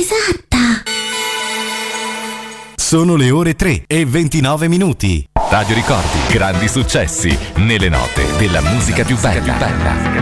esatta. Sono le ore 3:29. Radio Ricordi, grandi successi nelle note della musica più bella.